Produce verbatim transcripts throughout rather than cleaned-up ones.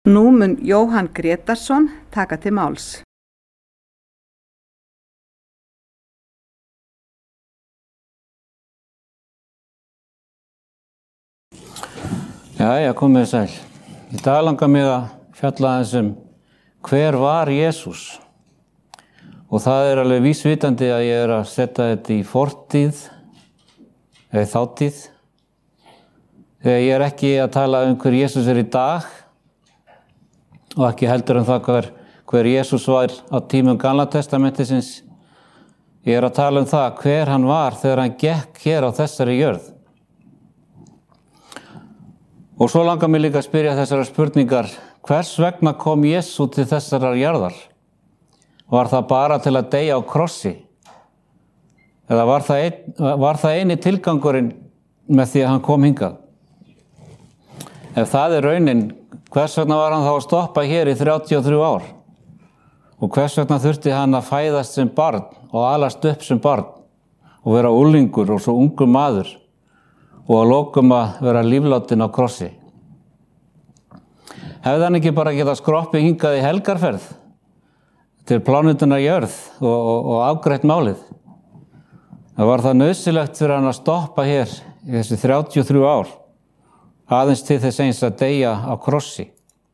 Nú mun Jóhann Grétarsson taka til máls. Jæja, komið þið sæl. Í dag langar mig að fjalla aðeins um hver var Jesús. Og það er alveg vísvitandi að ég er að setja þetta í fortíð, eða þátíð. Þegar ég er ekki að tala um hver Jesús er í dag og ekki heldur um það hver, hver Jesús var á tímum Gamla testamentisins. Ég er að tala um það hver hann var þegar hann gekk hér á þessari jörð. Og svo langar mig líka að spyrja þessara spurningar, hvers vegna kom Jesú til þessarar jarðar? Var það bara til að deyja á krossi? Eða var það, ein, var það eini tilgangurinn með því að hann kom hingað? Ef það er raunin, hvers vegna var hann þá að stoppa hér í þrjátíu og þrjú ár? Og hvers vegna þurfti hann að fæðast sem barn og alast upp sem barn og vera unglingur og svo ungur maður og að lokum að vera lífláttinn á krossi? Hefði hann ekki bara getað skroppið hingað í helgarferð til plánetunnar jörð og, og, og afgreitt málið? Það var það nauðsynlegt fyrir hann að stoppa hér í þessi þrjátíu og þrjú ár, aðeins til þess eins að deyja á krossi.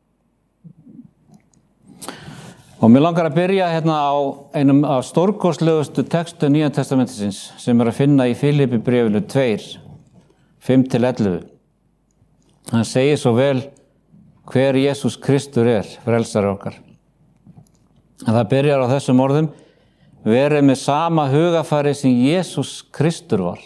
Og mér langar að byrja hérna á einum af stórkostlegustu textu Nýja testamentisins sem er að finna í Filippibréfinu tveir, fimm til ellefu. Hann segir svo vel hver Jesús Kristur er, frelsari okkar. En það byrjar á þessum orðum: verið með sama hugafari sem Jesús Kristur var.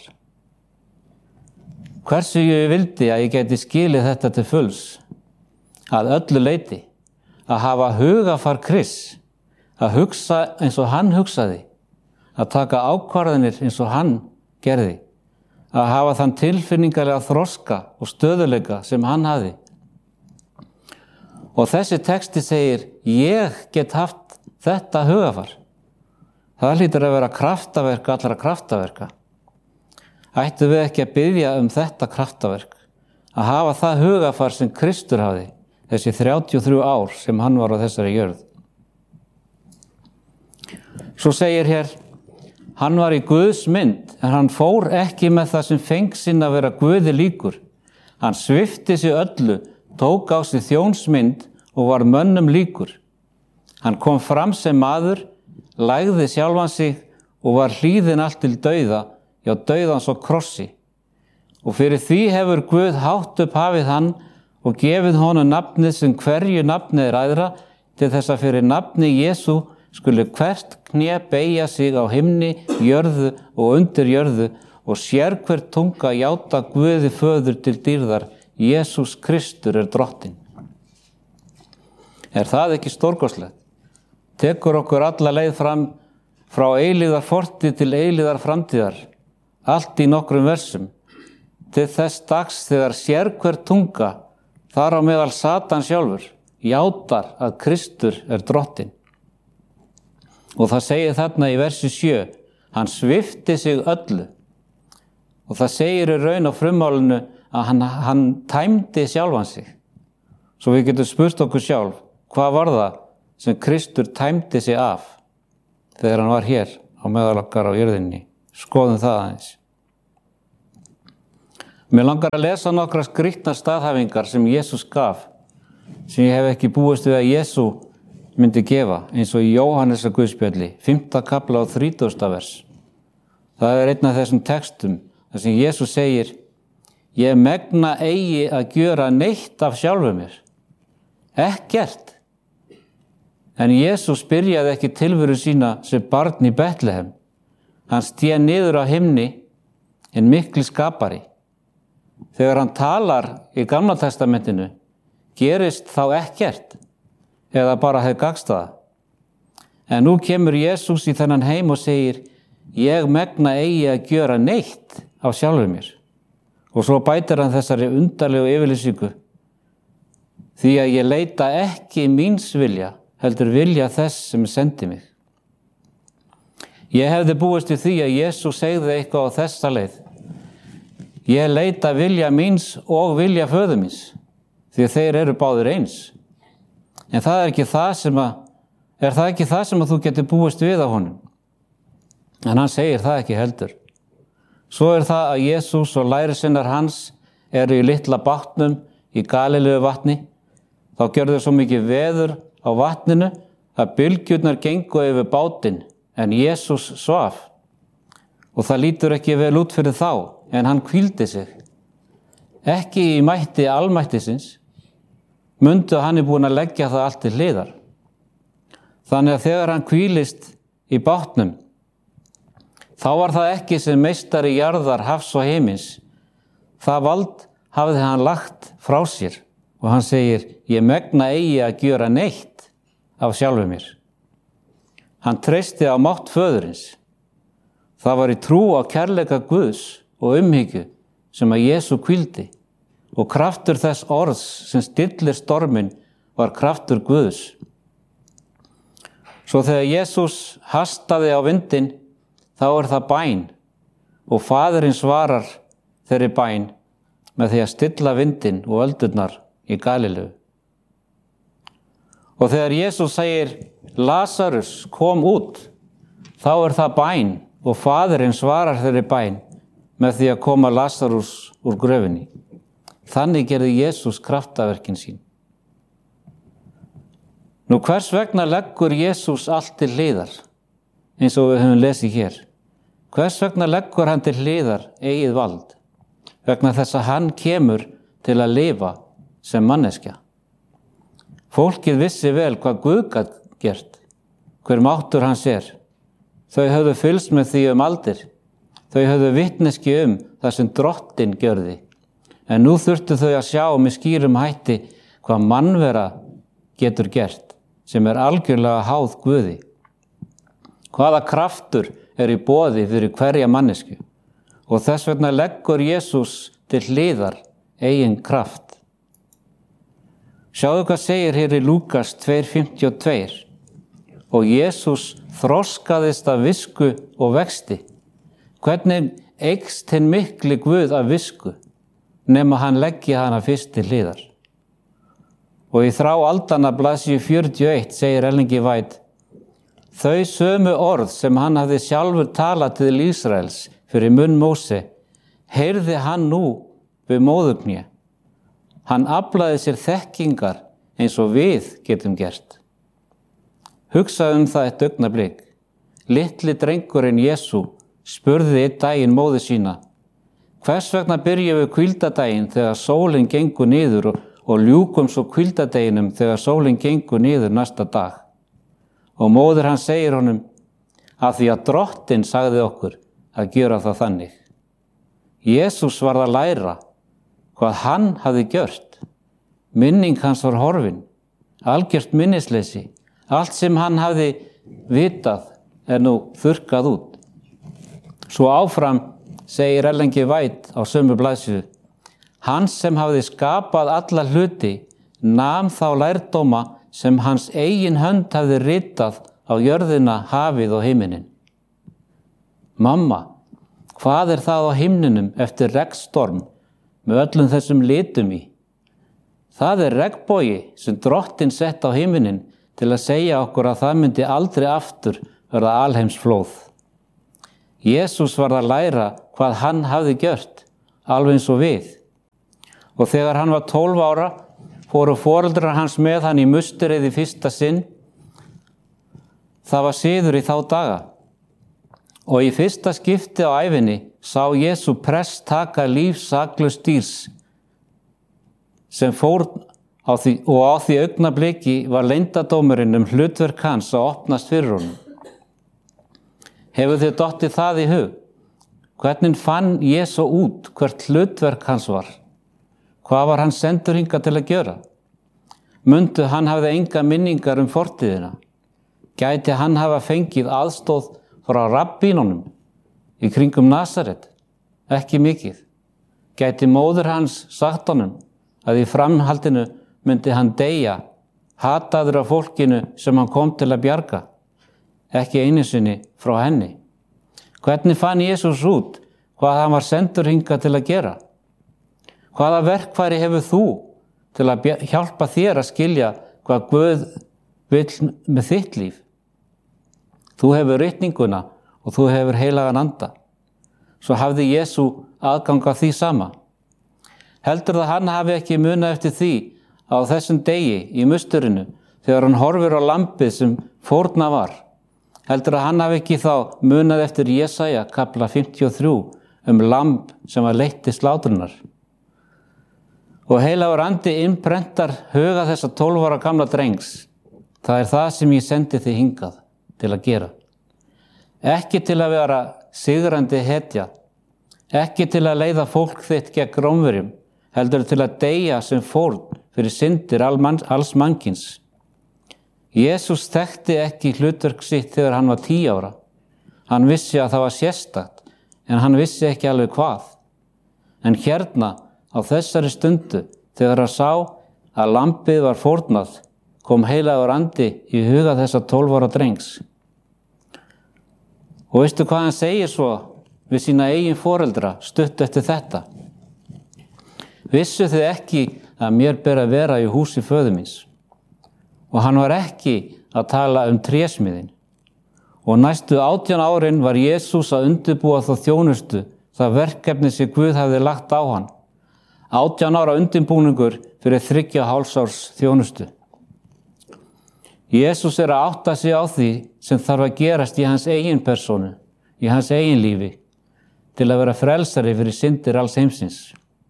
Hversu ég vildi að ég geti skilið þetta til fulls, að öllu leyti, að hafa hugafar Krists, að hugsa eins og hann hugsaði, að taka ákvarðanir eins og hann gerði, að hafa þann tilfinningarlega þroska og stöðuleika sem hann hafði. Og þessi texti segir, ég get haft þetta hugafar. Það hlýtur að vera kraftaverk allra kraftaverka. Ættu við ekki að biðja um þetta kraftaverk, að hafa það hugafar sem Kristur hafði, þessi þrjátíu og þrjú ár sem hann var á þessari jörð. Svo segir hér, hann var í Guðs mynd, en hann fór ekki með það sem feng sinn að vera Guði líkur. Hann svipti sig öllu, tók á sig þjónsmynd og var mönnum líkur. Hann kom fram sem maður, lægði sjálfan sig og var hlýðinn allt til dauða, já dauðans og krossi. Og fyrir því hefur Guð hátt upp hafið hann og gefið honum nafnið sem hverju nafnið er æðra, til þess að fyrir nafni Jesú skuli hvert kné beygja sig á himni, jörðu og undir jörðu og sérhver tunga játa Guði föður til dýrðar, Jesús Kristur er drottinn. Er það ekki stórkostlegt? Tekur okkur alla leið fram frá eilíðar fortíð til eilíðar framtíðar, allt í nokkrum versum, til þess dags þegar sérhver tunga, þar á meðal Satan sjálfur, játar að Kristur er drottinn. Og það segir þarna í versi sjö, hann svipti sig öllu. Og það segir í raun á frummálinu að hann, hann tæmdi sjálfan sig. Svo við getum spurt okkur sjálf, hvað var það sem Kristur tæmdi sig af þegar hann var hér á meðal okkar á jörðinni? Skoðum það aðeins. Mér langar að lesa nokkra skrýtnar staðhæfingar sem Jesús gaf, sem ég hef ekki búist við að Jesú myndi gefa, eins og í Jóhannesar Guðspjalli, fimmta kafla og þrítugasta vers. Það er einn af þessum textum, þar sem Jesús segir, ég megna eigi að gjöra neitt af sjálfu mér. Ekkert. En Jesús byrjaði ekki tilveru sína sem barn í Betlehem. Hann sté niður á himni, en mikli skapari. Þegar hann talar í Gamla testamentinu, gerist þá ekkert, eða bara hefði gagnstaða. En nú kemur Jesús í þennan heim og segir, ég megna eigi að gjöra neitt af sjálfu mér. Og svo bætir hann þessari undarlegu yfirlýsingu, því að ég leita ekki míns vilja, heldur vilja þess sem sendi mig. Ég hefði búist í því að Jesús segði eitthvað á þessa leið. Ég leita vilja míns og vilja föður míns, því þeir eru báðir eins. En það er ekki það sem að, er það ekki það sem að þú getur búist við á honum. En hann segir það ekki heldur. Svo er það að Jesús og lærisveinar hans eru í litla bátnum í Galileu vatni. Þá gjörðu svo mikið veður á vatninu að bylgjurnar gengu yfir bátinn, en Jesús svaf. Og það lítur ekki vel út fyrir þá, en hann hvíldi sig. Ekki í mætti almættisins, mundu að hann er búin að leggja það allt til hliðar. Þannig að þegar hann hvílist í bátnum, þá var það ekki sem meistari jarðar, hafs og heimins. Það vald hafði hann lagt frá sér og hann segir, ég megna eigi að gjöra neitt af sjálfu mér. Hann treysti á mátt föðurins. Það var í trú á kærleika Guðs og umhyggju sem að Jesú hvíldi og kraftur þess orðs sem stillir storminn var kraftur Guðs. Svo þegar Jesús hastaði á vindinn, þá er það bæn og Faðirinn svarar þeirri bæn með því að stilla vindinn og öldurnar í Galileu. Og þegar Jesús segir, Lazarus, kom út, þá er það bæn og Faðirinn svarar þeirri bæn með því að koma Lazarus úr gröfinni. Þannig gerði Jesús kraftaverkin sín. Nú hvers vegna leggur Jesús allt til hliðar, eins og við höfum lesið hér? Hvers vegna leggur hann til hliðar eigið vald? Vegna þess að hann kemur til að lifa sem manneskja. Fólkið vissi vel hvað Guð gat gert, hver máttur hans er. Þau höfðu fylgst með því um aldir. Þau höfðu vitneski um það sem Drottinn gjörði. En nú þurftu þau að sjá með skýrum hætti hvað mannvera getur gert, sem er algjörlega háð Guði. Hvaða kraftur er í boði fyrir hverja mannesku. Og þess vegna leggur Jesús til hliðar eigin kraft. Sjáðu hvað segir hér í Lúkas tvö fimmtíu og tvö. Og Jesús þroskaðist af visku og vexti. Hvernig eykst hinn mikli Guð af visku, nema hann leggi hana fyrst til hliðar. Og í þrá aldanna blaðsíðu fjörutíu og eitt segir Ellingi White, þau sömu orð sem hann hafði sjálfur talað til Ísraels fyrir munn Móse, heyrði hann nú við móðurkné. Hann aflaði sér þekkingar eins og við getum gert. Hugsaðu um það eitt augnablik. Litli drengurinn Jesú spurði einn daginn móður sína, hvers vegna byrjum við hvíldadaginn þegar sólin gengur niður og, og ljúkum svo hvíldadeginum þegar sólin gengur niður næsta dag? Og móðir hann segir honum, af því að Drottinn sagði okkur að gera það þannig. Jesús varð að læra hvað hann hafði gjört. Minning hans var horfin, algjört minnisleysi. Allt sem hann hafði vitað er nú þurrkað út. Svo áfram segir Ellingi White á sömu blaðsíðu, hann sem hafði skapað alla hluti nam þá lærdóma sem hans eigin hönd hafði ritað á jörðina, hafið og himinin. Mamma, hvað er það á himninum eftir regnstorm með öllum þessum litum í? Það er regnbogi sem Drottinn sett á himinin til að segja okkur að það myndi aldrei aftur verða alheimsflóð. Jesús var að læra hvað hann hafði gjört, alveg eins og við. Og þegar hann var tólf ára, fóru foreldrar hans með hann í musterið í fyrsta sinn. Það var siður í þá daga. Og í fyrsta skipti á ævinni sá Jesú prest taka líf saklaus dýrs sem fór á því, og á því augnabliki var leyndardómurinn um hlutverk hans að opnast fyrir honum. Hefur þið dottið það í hug? Hvernig fann Jesú út hvert hlutverk hans var? Hvað var hann sendur hingað til að gera? Mundu hann hafði enga minningar um fortíðina. Gæti hann hafa fengið aðstóð frá rabbínunum í kringum Nasaret? Ekki mikið. Gæti móðir hans sagt honum að í framhaldinu myndi hann deyja, hataður af fólkinu sem hann kom til að bjarga? Ekki einu sinni frá henni. Hvernig fann Jesús út hvað hann var sendur hingað til að gera? Hvaða verkfæri hefur þú til að hjálpa þér að skilja hvað Guð vill með þitt líf. Þú hefur ritninguna og þú hefur heilagan anda. Svo hafði Jesú aðgang að því sama. Heldur það hann hafi ekki munað eftir því á þessum degi í musturinu þegar hann horfir á lambið sem fórnað var. Heldur að hann hafi ekki þá munað eftir Jesaja kafla fimmtíu og þrjú um lamb sem var leitt til slátrunar. Og heilagur andi innprentar huga þessa tólf ára gamla drengs. Það er það sem ég sendi þig hingað til að gera. Ekki til að vera sigrandi hetja, ekki til að leiða fólk þitt gegn Rómverjum, heldur til að deyja sem fórn fyrir syndir alls mannkins. Jesús þekkti ekki hlutverk sitt þegar hann var tíu ára. Hann vissi að það var sérstakt, en hann vissi ekki alveg hvað. En hérna, á þessari stundu, þegar hann sá að lambið var fórnað, kom heilagur andi í huga þessa tólf ára drengs. Og veistu hvað hann segir svo við sína eigin foreldra stutt eftir þetta? Vissu þið ekki að mér ber að vera í húsi föður míns? Og hann var ekki að tala um trésmiðin. Og næstu átján árin var Jesús að undirbúa þá þjónustu, það verkefni sem Guð hafði lagt á hann. Átján ára undirbúningur fyrir þriggja hálfsárs þjónustu. Jesús er að átta sig á því sem þarf að gerast í hans eigin persónu, í hans eigin lífi, til að vera frelsari fyrir syndir alls heimsins.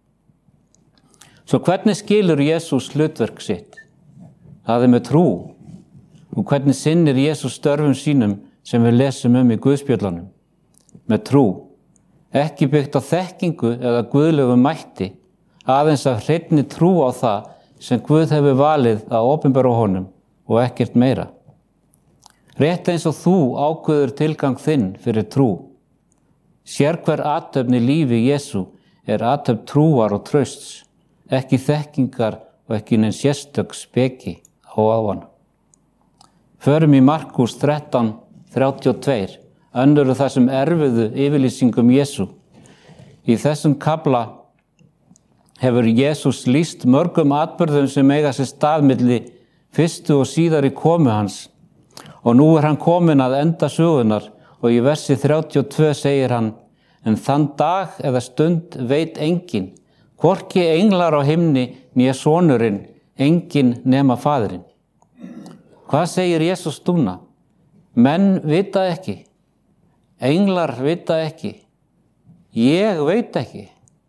Svo hvernig skilur Jesús hlutverk sitt? Það er með trú. Og hvernig sinnir Jesús störfum sínum sem við lesum um í Guðspjöllunum? Með trú. Ekki byggt á þekkingu eða guðlegum mætti, aðeins af hreinni trú á það sem Guð hefur valið að opinbera honum og ekkert meira. Rétt eins og þú ákveður tilgang þinn fyrir trú. Sérhver athöfn í lífi Jesú er athöfn trúar og trausts, ekki þekkingar og ekki neins sérstök speki á ávan. Förum í Markús þrettán þrjátíu og tvö, önnur þessum erfiðu yfirlýsingum Jesú. Í þessum kafla hefur Jesús lýst mörgum atburðum sem eiga sér stað milli fyrstu og síðari komu hans. Og nú er hann kominn að enda sögunar og í versi þrjátíu og tvö segir hann: en þann dag eða stund veit enginn, hvorki englar á himni né sonurinn, enginn nema faðirinn. Hvað segir Jesús núna? Menn vita ekki, englar vita ekki, ég veit ekki.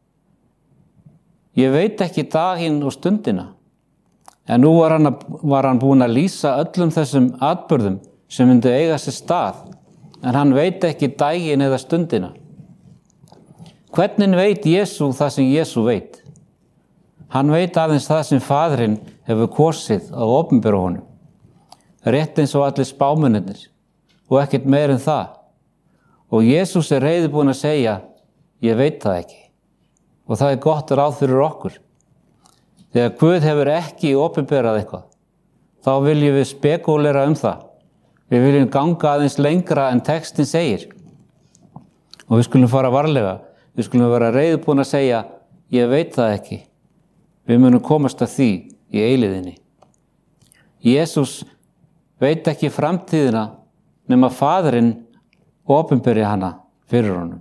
Ég veit ekki daginn og stundina. En nú var hann, var hann búinn að lýsa öllum þessum atburðum sem myndu eiga sér stað, en hann veit ekki daginn eða stundina. Hvernig veit Jesú það sem Jesú veit? Hann veit aðeins það sem Faðirinn hefur kosið að opinbera honum. Rétt eins og allir spámennirnir og ekkert meir en það. Og Jesús er reiðubúinn að segja: ég veit það ekki. Og það er gott ráð fyrir okkur. Þegar Guð hefur ekki opinberað eitthvað, þá viljum við spekúlera um það. Við viljum ganga aðeins lengra en textin segir. Og við skulum fara varlega. Við skulum vera reiðubúin að segja: ég veit það ekki. Við munum komast að því í eilíðinni. Jesús veit ekki framtíðina nema Faðirinn opinberi hana fyrir honum.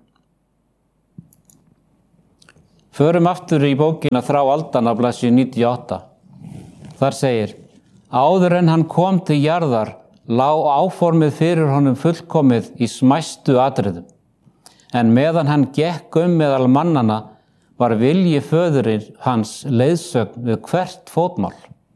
Förum aftur í bókina Þrá aldanna, blaðsíðu níutíu og átta. Þar segir: áður en hann kom til jarðar lá áformið fyrir honum fullkomið í smæstu atriðum. En meðan hann gekk um meðal mannana var vilji föðurinn hans leiðsögn við hvert fótmál.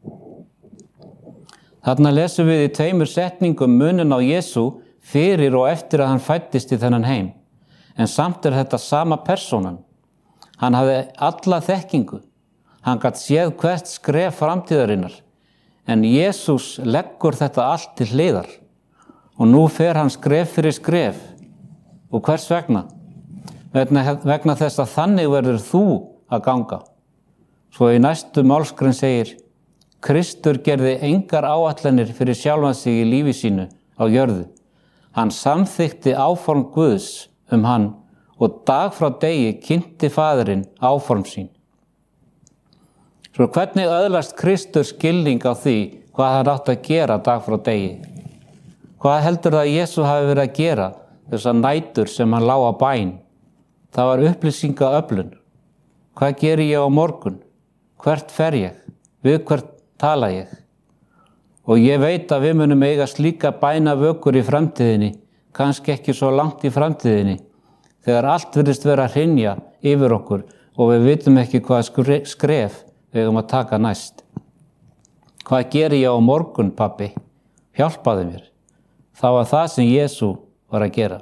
Þarna lesum við í tveimur setningum muninn á Jesú fyrir og eftir að hann fæddist í þennan heim. En samt er þetta sama persónan. Hann hafði alla þekkingu. Hann gat séð hvert skref framtíðarinnar. En Jesús leggur þetta allt til hliðar. Og nú fer hann skref fyrir skref. Og hvers vegna? Vegna, vegna þess að þannig verður þú að ganga. Svo í næstu málsgrein segir: Kristur gerði engar áætlanir fyrir sjálfan sig í lífi sínu á jörðu. Hann samþykkti áform Guðs um hann og dag frá degi kynnti Faðirinn áform sín. Svo hvernig öðlast Kristur skilning á því hvað hann átti að gera dag frá degi. Hvað heldur það að Jesús hafi verið að gera þessar nætur sem hann lá á bæn? Það var upplýsingaöflun. Hvað geri ég á morgun? Hvert fer ég? Við hvert tala ég? Og ég veit að við munum eiga slíka bænavökur í framtíðinni, kannski ekki svo langt í framtíðinni, þegar allt virðist vera að hrynja yfir okkur og við vitum ekki hvað skref við eigum að taka næst. Hvað geri ég á morgun, pabbi? Hjálpaðu mér. Það var það sem Jesú var að gera.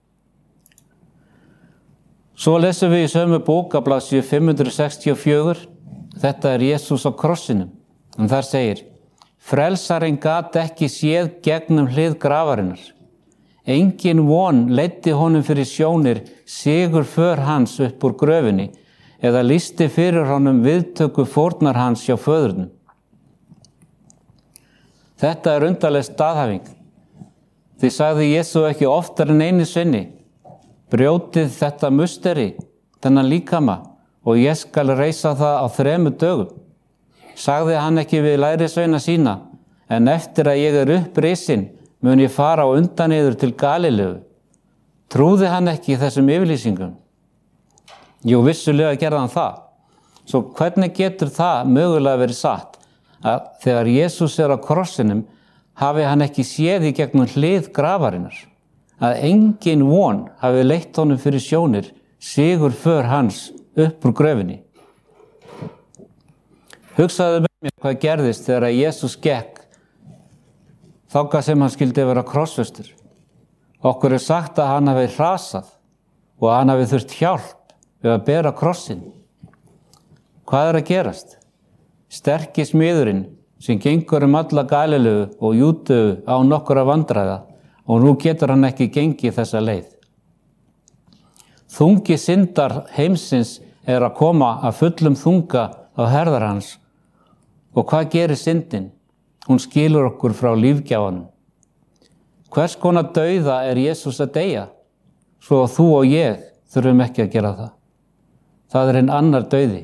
Svo lesum við í sömu bók á blaðsíðu fimm hundruð sextíu og fjögur. Þetta er Jesús á krossinum. En þar segir: Frelsarinn gat ekki séð gegnum hlið grafarinnar. Engin von leiddi honum fyrir sjónir sigur för hans upp úr gröfinni eða lýsti fyrir honum viðtöku fórnar hans hjá föðurnum. Þetta er undarleg staðhæfing. Því sagði Jesú ekki oftar en einu sinni: Brjótið þetta musteri, þennan líkama, og ég skal reisa það á þremur dögum. Sagði hann ekki við lærisveina sína: En eftir að ég er upprisin, mun ég fara á undan yður til Galileu. Trúði hann ekki þessum yfirlýsingum? Jú, vissulega gerði hann það. Svo hvernig getur það mögulega verið satt að þegar Jesús er á krossinum hafi hann ekki séð í gegnum hlið grafarinnar, að engin von hafi leitt honum fyrir sjónir sigur för hans upp úr gröfinni? Hugsaðu með mér hvað gerðist þegar að Jesús gekk þangað sem hann skildi vera krossfestur. Okkur er sagt að hann hafi hrasað og að hann hafi þurft hjálp við að bera krossin. Hvað er að gerast? Sterki smiðurinn sem gengur um alla Galileu og Júdeu á nokkura vandræða, og nú getur hann ekki gengið þessa leið. Þungi syndar heimsins er að koma að fullum þunga á herðar hans. Og hvað gerir syndin? Hún skilur okkur frá lífgjáfanum. Hvers konar dauða er Jesús að deyja? Svo að þú og ég þurfum ekki að gera það. Það er hinn annar dauði.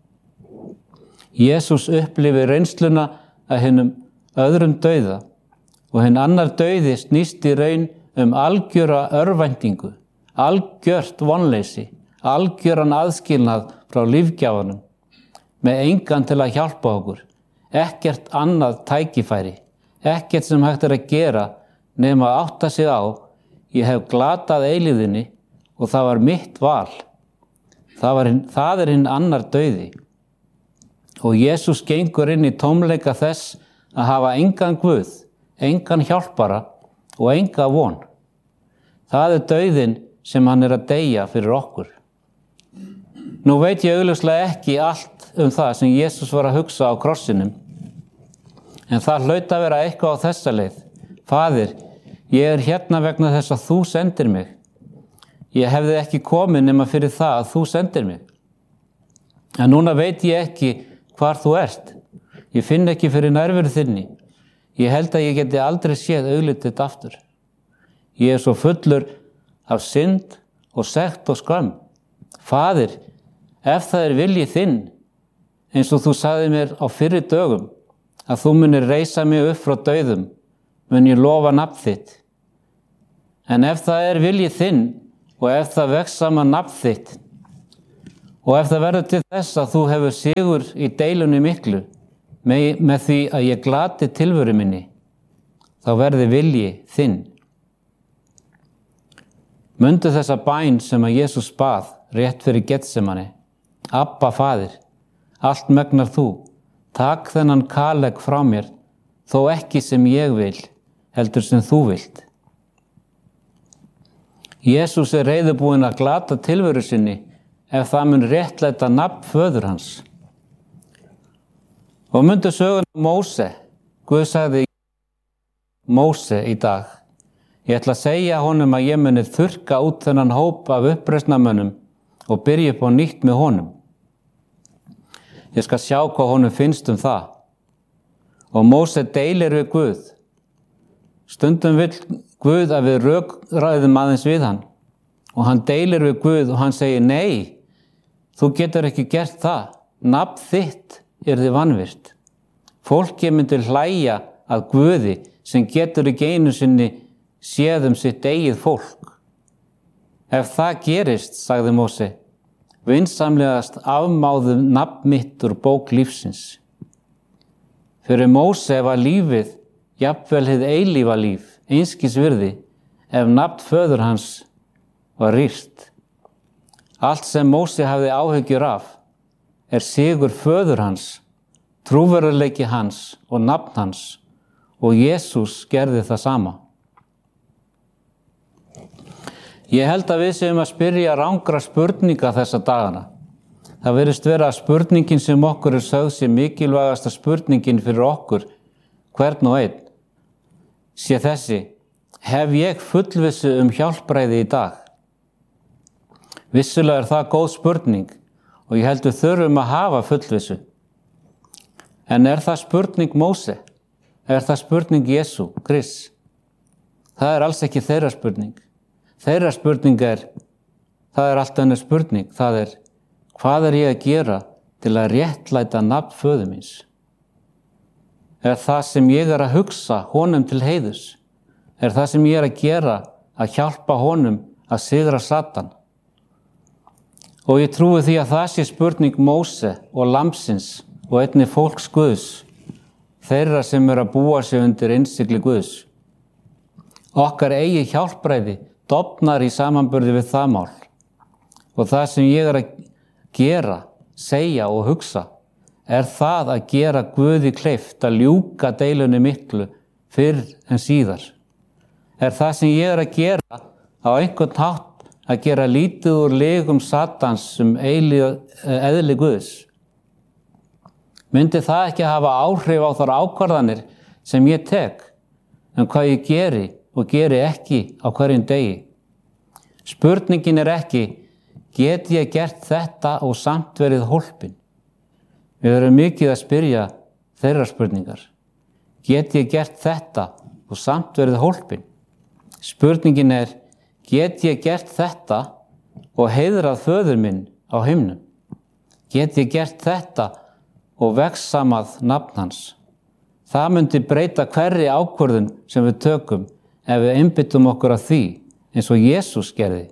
Jesús upplifir reynsluna að hinnum öðrum dauða, og hinn annar dauði snýst í raun um algjöra örvæntingu, algjört vonleysi, algjöran aðskilnað frá lífgjáfanum, með engan til að hjálpa okkur, ekkert annað tækifæri, ekkert sem hægt er að gera nema að átta sig á: ég hef glatað eilífðinni og það var mitt val. Það, var, það er hinn annar dauði. Og Jesús gengur inn í tómleika þess að hafa engan Guð, engan hjálpara og enga von. Það er dauðinn sem hann er að deyja fyrir okkur. Nú veit ég augljóslega ekki allt um það sem Jesús var að hugsa á krossinum, en það hlaut að vera eitthvað á þessa leið: Faðir, ég er hérna vegna þess að þú sendir mig. Ég hefði ekki komið nema fyrir það að þú sendir mig. En núna veit ég ekki hvar þú ert. Ég finn ekki fyrir nærveru þinni. Ég held að ég geti aldrei séð auglitið aftur. Ég er svo fullur af synd og sekt og skömm. Faðir, ef það er vilji þinn, eins og þú sagði mér á fyrri dögum, að þú munir reisa mig upp frá dauðum, mun ég lofa nafn þitt. En ef það er vilji þinn, og ef það vex saman nafn þitt, og ef það verður til þess að þú hefur sigur í deilunni miklu, með, með því að ég glati tilveru minni, þá verði vilji þinn. Mundu þessa bæn sem að Jesús bað rétt fyrir Getsemani: Abba, Faðir, allt megnar þú, takk þennan kalegg frá mér, þó ekki sem ég vil, heldur sem þú vilt. Jesús er reiðubúinn að glata tilveru sinni ef það mun réttlæta nafn föður hans. Og mundu söguna Móse. Guð sagði Móse í dag: Ég ætla að segja honum að ég muni þurrka út þennan hóp af uppreisnarmönnum og byrja upp á nýtt með honum. Ég skal sjá hvað honum finnst um það. Og Móse deilir við Guð. Stundum vill Guð að við rökræðum aðeins við hann, og hann deilir við Guð og hann segir: Nei, þú getur ekki gert það. Nafn þitt yrði vanvirt. Fólki myndi hlæja að Guði sem getur ekki einu sinni séð um sitt eigið fólk. Ef það gerist, sagði Móse, vinsamlegast afmáðu nafn mitt úr bók lífsins. Fyrir Móse var lífið, jafnvel hið eilífa líf, einskis virði, ef nafn föður hans var rýrt. Allt sem Móse hafði áhyggjur af er sigur föður hans, trúverðarleiki hans og nafn hans, og Jesús gerði það sama. Ég held að við séum að spyrja rangra spurninga þessa dagana. Það virðist vera að spurningin sem okkur er sögð sé mikilvægasta spurningin fyrir okkur, hvern og einn, sé þessi: hef ég fullvissu um hjálpræði í dag? Vissulega er það góð spurning og ég held við þurfum að hafa fullvissu. En er það spurning Móse? Er það spurning Jesú, Krists? Það er alls ekki þeirra spurning. Þeirra spurning er, það er allt önnur spurning, það er, hvað er ég að gera til að réttlæta nafn föður míns? Er það sem ég er að hugsa honum til heiðurs? Er það sem ég er að gera að hjálpa honum að sigra Satan? Og ég trúi því að það sé spurning Móse og lambsins og einnig fólks Guðs, þeirra sem er að búa sig undir innsigli Guðs. Okkar eigi hjálpræði dofnar í samanburði við það mál. Og það sem ég er að gera, segja og hugsa, er það að gera Guði kleift að ljúka deilunni miklu fyrr en síðar. Er það sem ég er að gera á einhvern hátt að gera lítið úr legum Satans um eðli Guðs? Myndi það ekki hafa áhrif á þær ákvarðanir sem ég tek um hvað ég geri og geri ekki á hverjum degi? Spurningin er ekki, get ég gert þetta og samt verið hólpin? Við erum mikið að spyrja þeirra spurningar. Get ég gert þetta og samt verið hólpin? Spurningin er, get ég gert þetta og heiðrað föður minn á himnum? Get ég gert þetta og vegsamað nafn hans? Það myndi breyta hverri ákvörðun sem við tökum ef við einbyttum okkur að því, eins og Jesús gerði.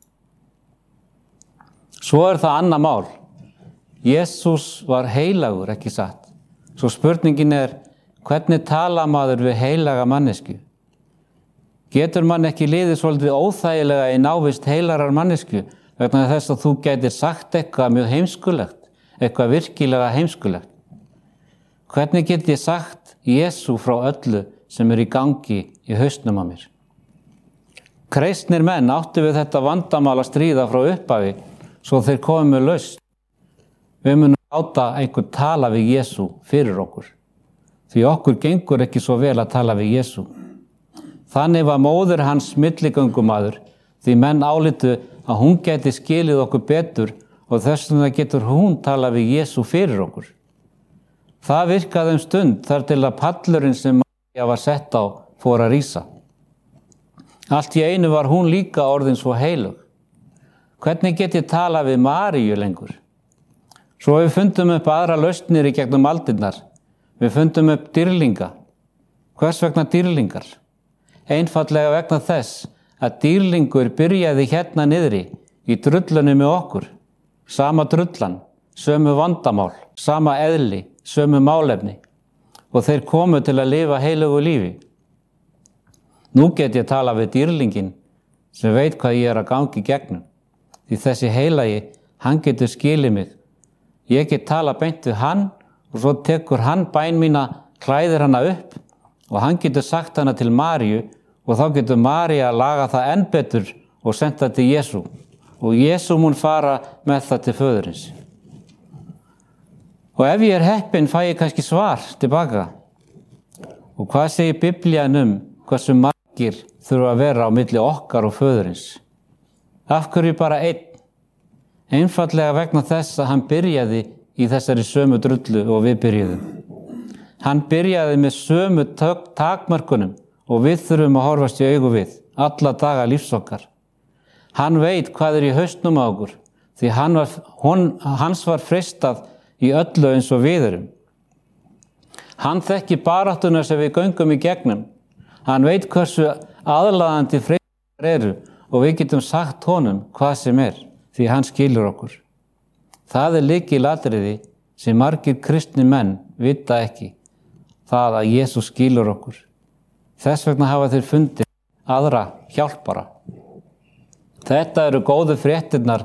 Svo er það annað mál. Jesús var heilagur, ekki satt. Svo spurningin er, hvernig tala maður við heilaga mannesku? Getur mann ekki liðið svolítið óþægilega í návist heilarar mannesku vegna þess að þú gætir sagt eitthvað mjög heimskulegt, eitthvað virkilega heimskulegt? Hvernig get ég sagt Jesú frá öllu sem er í gangi í hausnum á mér? Kristnir menn áttu við þetta vandamál að stríða frá upphafi, svo þeir komið með lausn. Við munum láta einhver tala við Jesú fyrir okkur, því okkur gengur ekki svo vel að tala við Jesú. Þannig var móðir hans milligöngumaður, því menn álitu að hún geti skilið okkur betur og þess vegna getur hún tala við Jesú fyrir okkur. Það virkaði um stund þar til að pallurinn sem María var sett á fór að rísa. Allt í einu var hún líka orðin svo heilug. Hvernig get ég tala við Maríu lengur? Svo við fundum upp aðra lausnir í gegnum aldirnar. Við fundum upp dýrlinga. Hvers vegna dýrlingar? Einfallega vegna þess að dýrlingur byrjaði hérna niðri í drullunni með okkur. Sama drullan, sömu vandamál, sama eðli, sömu málefni. Og þeir komu til að lifa heilugu lífi. Nú get ég tala við dýrlingin sem veit hvað ég er að gangi gegnum. Því þessi heilagi, hann getur skilið mig. Ég get tala beint við hann og svo tekur hann bæn mína, klæðir hana upp og hann getur sagt hana til Maríu og þá getur María laga það enn betur og senda það til Jesú. Og Jesú mun fara með það til föðurins. Og ef ég er heppinn fæ ég kannski svar tilbaka. Og hvað segir Biblían um hversu margir þurfa að vera á milli okkar og föðurins? Af hverju bara einn? Einfallega vegna þess að hann byrjaði í þessari sömu drullu og við byrjuðum. Hann byrjaði með sömu takmörkunum og við þurfum að horfast í augu við alla daga lífs okkar. Hann veit hvað er í hausnum á okkur, því hann var, hon, hans var freistað í öllu eins og við erum. Hann þekkir baráttuna sem við göngum í gegnum. Hann veit hversu aðlaðandi freistingar eru og við getum sagt honum hvað sem er, því hann skilur okkur. Það er lykilatriði sem margir kristni menn vita ekki, það að Jesús skilur okkur. Þess vegna hafa þeir fundið aðra hjálpara. Þetta eru góðu fréttirnar,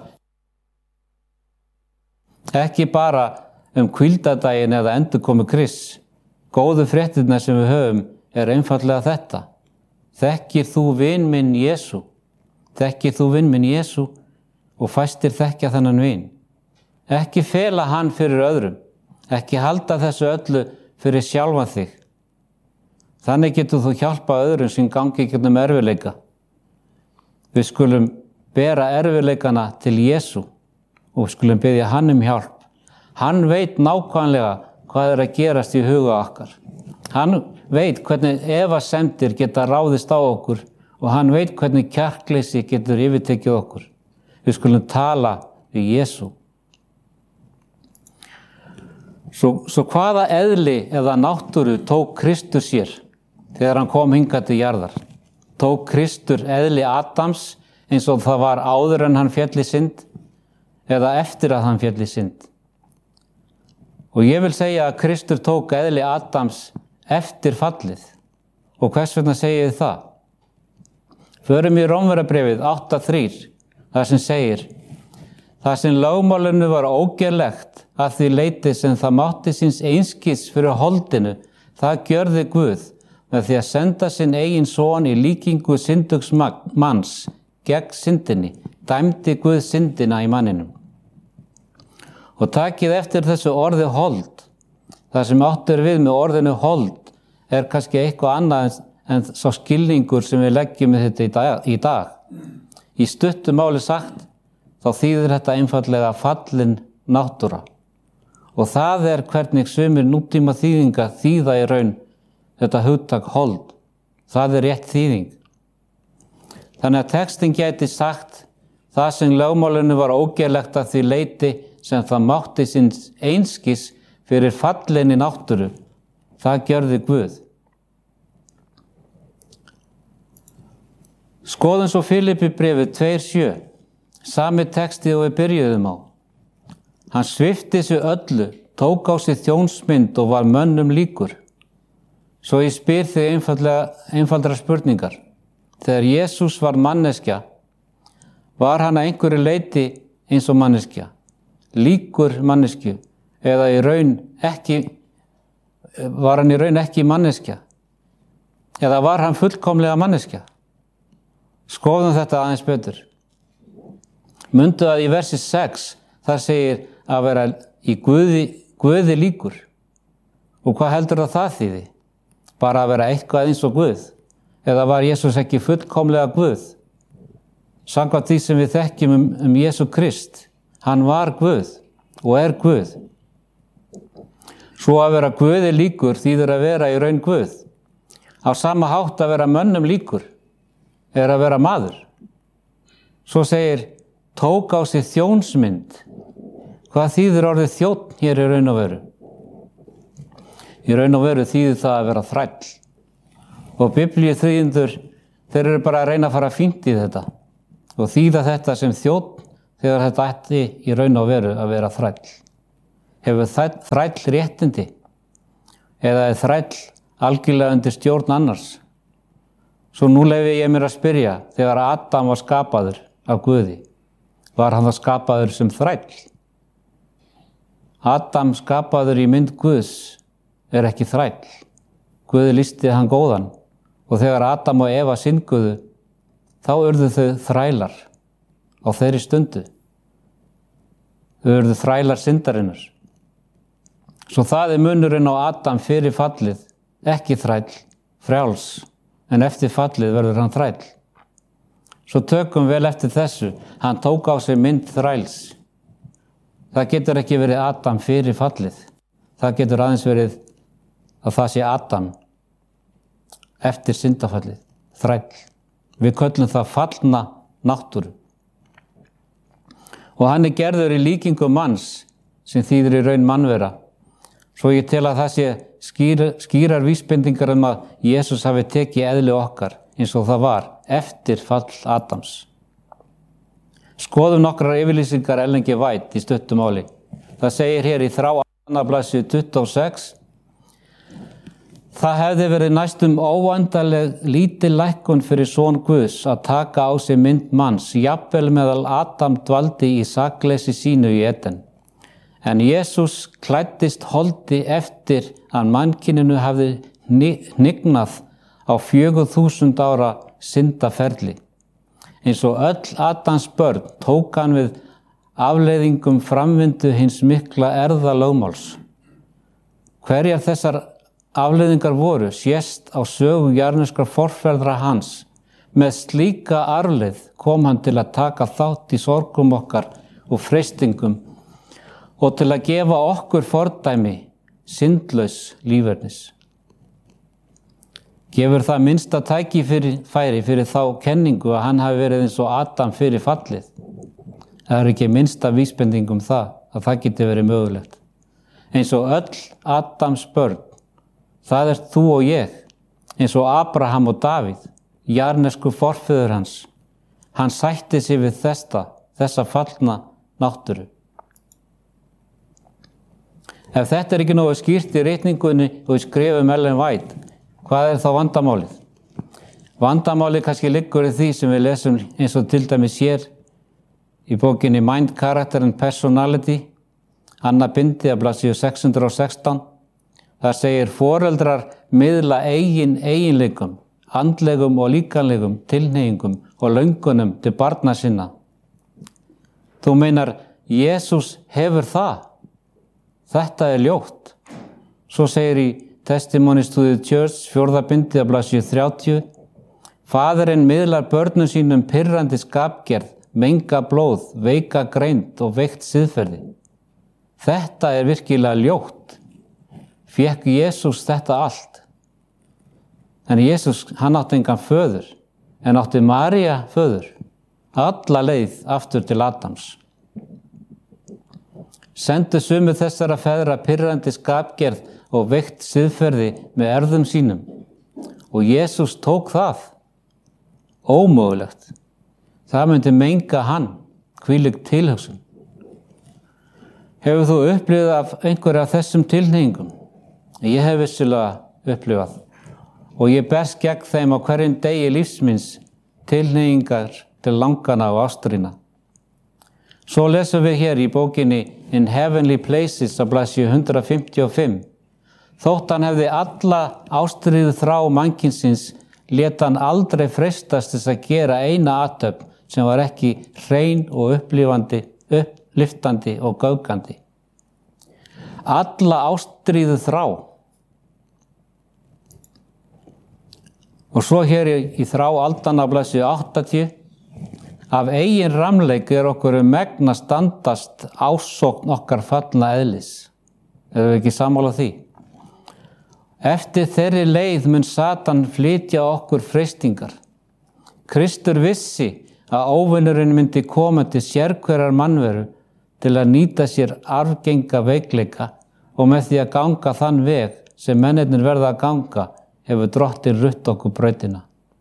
ekki bara um hvíldardaginn eða endurkomu Krists. Góðu fréttirnar sem við höfum er einfaldlega þetta. Þekkir þú vin minn Jesú? Þekkir þú vin minn Jesú og fæstir þekkja þennan vin? Ekki fela hann fyrir öðrum, ekki halda þessu öllu fyrir sjálfan þig. Þannig getur þú hjálpa öðrum sem gangi gegnum erfiðleika. Við skulum bera erfiðleikana til Jesú og skulum biðja hann um hjálp. Hann veit nákvæmlega hvað er að gerast í huga okkar. Hann veit hvernig efasemdir geta ráðist á okkur og hann veit hvernig kjarkleysi getur yfirtekið okkur. Við skulum tala við Jesú. Svo, svo hvaða eðli eða náttúru tók Kristur sér þegar hann kom hingað til jarðar? Tók Kristur eðli Adams eins og það var áður en hann féll í synd eða eftir að hann féll í synd? Og ég vil segja að Kristur tók eðli Adams eftir fallið. Og hvers vegna segi ég það? Förum í Rómverjabréfið átta þrjú, þar sem segir: það sem lögmálinu var ógerlegt að því leyti sem það mátti síns einskis fyrir holdinu, það gjörði Guð með því að senda sinn eigin son í líkingu syndugs manns gegn syndinni, dæmdi Guð syndina í manninum. Og takið eftir þessu orði hold. Það sem átt er við með orðinu hold er kannski eitthvað annað en sá skilningur sem við leggjum með þetta í dag. Í dag. Í stuttu máli sagt, þá þýðir þetta einfaldlega fallin náttúra. Og það er hvernig sumir nútíma þýðinga þýða í raun þetta hugtak hold. Það er rétt þýðing. Þannig að textin gæti sagt: það sem lögmálinu var ógerlegt að því leyti sem það mátti síns einskis fyrir fallinni náttúru, það gjörði Guð. Skoðum svo Filippibréfið tvö sjö, sami texti og við byrjuðum á. Hann svipti sig öllu, tók á sig þjónsmynd og var mönnum líkur. Svo ég spyr þig einfaldlega, einfaldra spurningar. Þegar Jesús var manneskja, var hann að einhverju leyti eins og manneskja, líkur manneskju, eða í raun ekki, var hann í raun ekki manneskja, eða var hann fullkomlega manneskja? Skoðum þetta aðeins betur. Mundu að í versi sex, þar segir að vera í Guði, Guði líkur. Og hvað heldur það það þýði? Bara að vera eitthvað eins og Guð? Eða var Jesús ekki fullkomlega Guð? Samkvæmt því sem við þekkjum um, um Jesú Krist, hann var Guð og er Guð. Svo að vera Guði líkur þýðir að vera í raun Guð. Á sama hátt að vera mönnum líkur er að vera maður. Svo segir, tók á sig þjónsmynd. Hvað þýðir orðið þjónn hér í raun og veru? Í raun og veru þýðir það að vera þræll. Og biblíu þýðendur, þeir eru bara að reyna að fara fínt í þetta og þýða þetta sem þjónn þegar þetta ætti í raun og veru að vera þræll. Hefur þræll réttindi eða er þræll algjörlega undir stjórn annars? Svo nú leyfi ég mér að spyrja, þegar Adam var skapaður af Guði, var hann það skapaður sem þræll? Adam skapaður í mynd Guðs er ekki þræll. Guði lýsti hann góðan og þegar Adam og Eva synguðu, þá urðu þau þrælar á þeirri stundu. Þau urðu þrælar syndarinnar. Svo það er munurinn á Adam fyrir fallið, ekki þræll, frjáls. En eftir fallið verður hann þræll. Svo tökum vel eftir þessu, hann tók á sig mynd þræls. Það getur ekki verið Adam fyrir fallið. Það getur aðeins verið að það sé Adam eftir syndafallið, þræll. Við köllum það fallna náttúru. Og hann er gerður í líkingu manns sem þýðir í raun mannvera. Svo ég tel að það sé skýrar, skýrar vísbendingar um að Jesús hafi tekið eðli okkar eins og það var eftir fall Adams. Skoðum nokkrar yfirlýsingar Ellen G. White í stuttu máli. Það segir hér í Þrá annað blaðsíðu tuttugu og sex: Það hefði verið næstum óendanleg lítil lækkun fyrir son Guðs að taka á sig mynd manns, jafnvel meðal Adam dvaldi í sakleysi sínu í Eden. En Jesús klæddist holdi eftir að mannkyninu hafði hnignað á fjögur þúsund ára syndaferli. Eins og öll Adams börn tók hann við afleiðingum framvindu hins mikla erfðalögmáls. Hverjar þessar afleiðingar voru sést á sögu jarðneskra forfeðra hans. Með slíka arfleið kom hann til að taka þátt í sorgum okkar og freistingum og til að gefa okkur fordæmi syndlaus lífernis. Gefur það minnsta tækifæri fyrir, fyrir þá kenningu að hann hafi verið eins og Adam fyrir fallið. Það er ekki minnsta vísbending um það, að það geti verið mögulegt. Eins og öll Adams börn, það er þú og ég, eins og Abraham og Davíð, jarðnesku forfeður hans. Hann sætti sig við þesta, þessa fallna náttúru. Ef þetta er ekki nógu skýrt í ritningunni og í skrifum Ellen White, hvað er þá vandamálið? Vandamálið kannski liggur í því sem við lesum eins og til dæmis hér í bókinni Mind, Character and Personality, annað bindi af blaðsíðu sex hundruð og sextán. Það segir: foreldrar miðla eigin eiginleikum, andlegum og líkamlegum tilhneigingum og löngunum til barna sinna. Þú meinar, Jesús hefur það? Þetta er ljótt. Svo segir í Testimonies to the Church, fjórða bindi af blaðsíðu þrjátíu: Faðirinn miðlar börnum sínum pirrandi skapgerð, menga blóð, veika greind og veikt siðferði. Þetta er virkilega ljótt. Fékk Jesús þetta allt? En Jesús, hann átti engan föður, en átti María föður, alla leið aftur til Adams. Sendu sumu þessara feðra pirrandi skapgerð og veikt siðferði með erðum sínum. Og Jesús tók það. Ómögulegt. Það myndi menga hann, hvílík tilhugsun. Hefur þú upplifað af einhverja af þessum tilhneigingum? Ég hef vissilega upplifað. Og ég berst gegn þeim á hverjum degi lífsmins tilhneigingar til langana og ástrína. Svo lesum við hér í bókinni In Heavenly Places á blaðsíðu hundrað fimmtíu og fimm. Þótt hann hefði alla ástríðu þrá mannkynsins, lét hann aldrei freistast þess að gera eina athöfn sem var ekki hrein og upplifandi, uppliftandi og göfgandi. Alla ástríðu þrá. Og svo hér í, í þrá aldanna blaðsíðu áttatíu: Af eigin ramleik er okkur um megn að standast ásókn okkar fallna eðlis. Erum við ekki sammála því? Eftir þeirri leið mun Satan flytja okkur freistingar. Kristur vissi að óvinurinn myndi koma til sérhverjar mannveru til að nýta sér arfgenga veikleika og með því að ganga þann veg sem mennirnir verða að ganga hefur Drottinn rutt okkur brautina.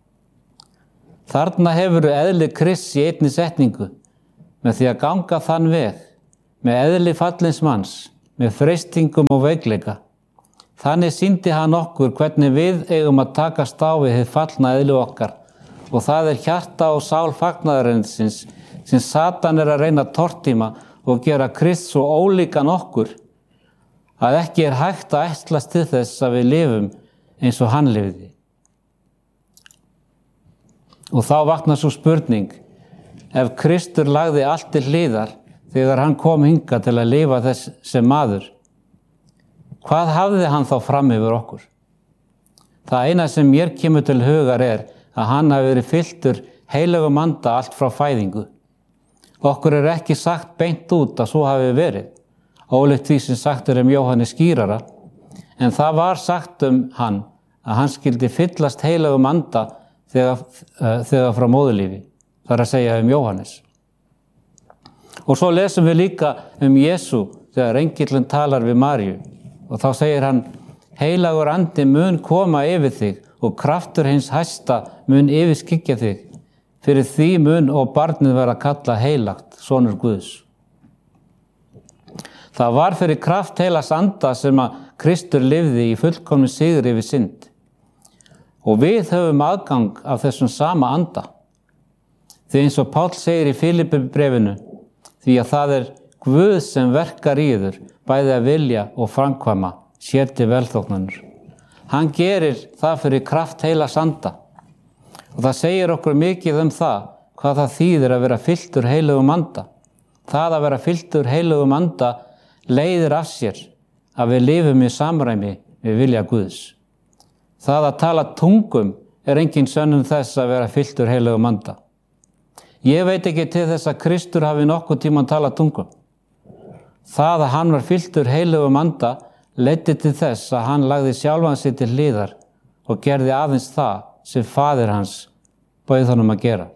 Þarna hefur eðli Krists í einni setningu, með því að ganga þann veg, með eðli fallins manns, með freistingum og veikleika. Þannig sýndi hann okkur hvernig við eigum að takast á við hið fallna eðli okkar, og það er hjarta og sál fagnaðarins sem Satan er að reyna að tortíma og gera Krist svo ólíkan okkur að ekki er hægt að ætlast til þess að við lifum eins og hann lifði. Og þá vaknar svo spurning: ef Kristur lagði allt til hliðar þegar hann kom hingað til að lifa þess sem maður, hvað hafði hann þá fram yfir okkur? Það eina sem mér kemur til hugar er að hann hafi verið fylltur heilögum anda allt frá fæðingu. Okkur er ekki sagt beint út að svo hafi verið, ólíkt því sem sagt er um Jóhannes skýrara, en það var sagt um hann að hann skyldi fyllast heilögum anda þegar, uh, þegar frá móðurlífi, það er að segja um Jóhannes. Og svo lesum við líka um Jesú þegar engillinn talar við Maríu, og þá segir hann: Heilagur andi mun koma yfir þig og kraftur hins hæsta mun yfirskyggja þig. Fyrir því mun og barnið vera kallað heilagt, sonur Guðs. Það var fyrir kraft heilags anda sem að Kristur lifði í fullkomnu sigri yfir synd. Og við höfum aðgang af þessum sama anda. Því eins og Páll segir í Filippibréfinu, því að það er Guð sem verkar í yður, bæði að vilja og framkvæma, sér til velþóknunar. Hann gerir það fyrir kraft heilags anda. Og það segir okkur mikið um það, hvað það þýðir að vera fylltur heilugum anda. Það að vera fylltur heilugum anda leiðir af sér að við lifum í samræmi við vilja Guðs. Það að tala tungum er engin sönnun þess að vera fylltur heilugum anda. Ég veit ekki til þess að Kristur hafi nokkuð tímann talað tungum. Það að hann var fylltur heilugum anda leiddi til þess að hann lagði sjálfan sig til hliðar og gerði aðeins það sem faðir hans bauð honum að gera.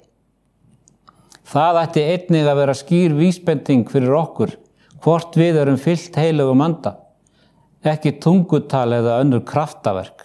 Það ætti einnig að vera skýr vísbending fyrir okkur hvort við erum fyllt heilugum anda, ekki tungutal eða önnur kraftaverk.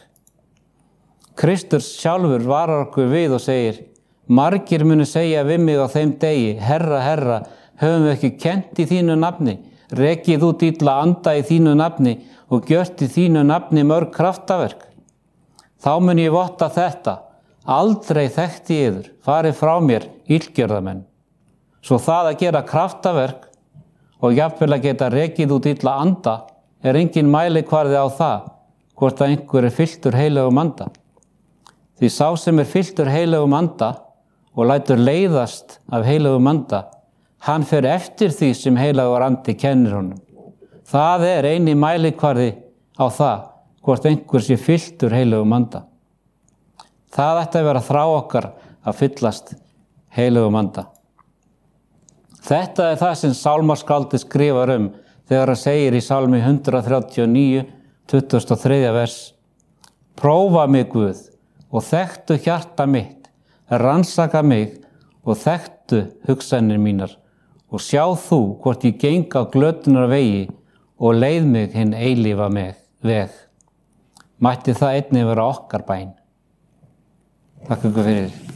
Kristur sjálfur varar okkur við og segir, margir munu segja við mig á þeim degi, Herra, Herra, höfum við ekki kennt í þínu nafni, rekið út illa anda í þínu nafni og gjört í þínu nafni mörg kraftaverk. Þá mun ég votta þetta, aldrei þekkti ég yður, farið frá mér, illgjörðamenn. Svo það að gera kraftaverk og jafnvel að geta rekið út illa anda er engin mælikvarði á það hvort að einhver er fylltur heilugum anda. Því sá sem er fylltur heilugum anda og lætur leiðast af heilugum anda, hann fer eftir því sem heilagur andi kennir honum. Það er eini mælikvarði á það hvort einhver sé fylltur heilugum anda. Það ætti að vera þrá okkar að fyllast heilugum anda. Þetta er það sem sálmaskáldi skrifar um þegar það segir í sálmi hundrað þrjátíu og níu, tuttugasta og þriðja vers. Prófa mig Guð og þekktu hjarta mitt, rannsaka mig og þekktu hugsanir mínar og sjá þú hvort ég geng á glötunar vegi og leið mig hinn eilífa veg. Mætti það einnig vera okkar bæn. Takk ykkur fyrir.